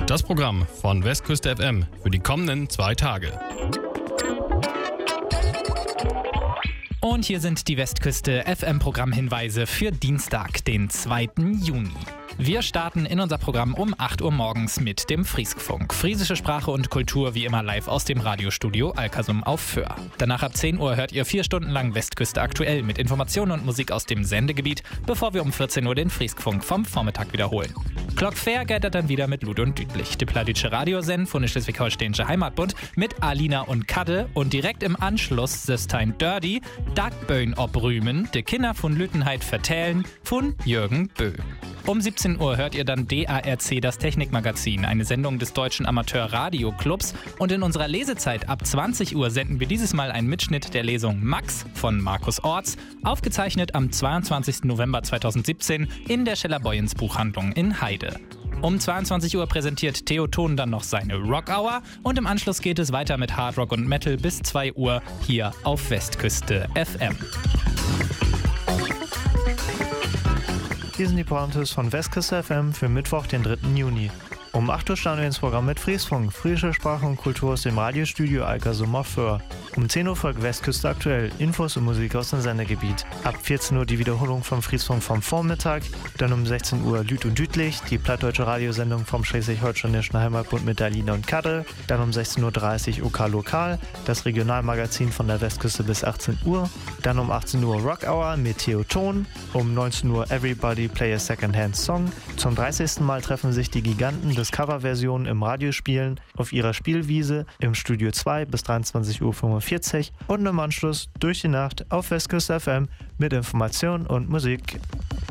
Das Programm von Westküste FM für die kommenden 2 Tage. Und hier sind die Westküste FM-Programmhinweise für Dienstag, den 2. Juni. Wir starten in unser Programm um 8 Uhr morgens mit dem Frieskfunk. Friesische Sprache und Kultur wie immer live aus dem Radiostudio Alkersum auf Föhr. Danach ab 10 Uhr hört ihr 4 Stunden lang Westküste aktuell mit Informationen und Musik aus dem Sendegebiet, bevor wir um 14 Uhr den Frieskfunk vom Vormittag wiederholen. Glockfair geht dann wieder mit Lud und Dütlich, die Pladütsche Radiosend von der Schleswig-Holsteinische Heimatbund mit Alina und Kadde und direkt im Anschluss Süstein Dirty, Dagböen obrühmen, de Kinder von Lüttenheit vertellen von Jürgen Bö. Um 17 Uhr hört ihr dann DARC, das Technikmagazin, eine Sendung des Deutschen Amateur-Radio-Clubs. Und in unserer Lesezeit ab 20 Uhr senden wir dieses Mal einen Mitschnitt der Lesung Max von Markus Orts, aufgezeichnet am 22. November 2017 in der Scheller-Boyens Buchhandlung in Heide. Um 22 Uhr präsentiert Theo Thon dann noch seine Rock Hour und im Anschluss geht es weiter mit Hard Rock und Metal bis 2 Uhr hier auf Westküste FM. Hier sind die Pointes von Westküste FM für Mittwoch, den 3. Juni. Um 8 Uhr starten wir ins Programm mit Frieskfunk, friesische Sprache und Kultur aus dem Radiostudio Alkersum auf Föhr. Um 10 Uhr folgt Westküste aktuell, Infos und Musik aus dem Sendegebiet. Ab 14 Uhr die Wiederholung vom Frieskfunk vom Vormittag, dann um 16 Uhr Lüd und Dütlich, die plattdeutsche Radiosendung vom Schleswig-Holsteinischen Heimatbund mit Alina und Kadde, dann um 16.30 Uhr OK Lokal, das Regionalmagazin von der Westküste bis 18 Uhr, dann um 18 Uhr Rock Hour mit Theo Thon, um 19 Uhr Everybody Play a Secondhand Song. Zum 30. Mal treffen sich die Giganten des Coverversionen im Radiospielen auf ihrer Spielwiese im Studio 2 bis 23.45 Uhr und im Anschluss durch die Nacht auf Westküste FM mit Information und Musik.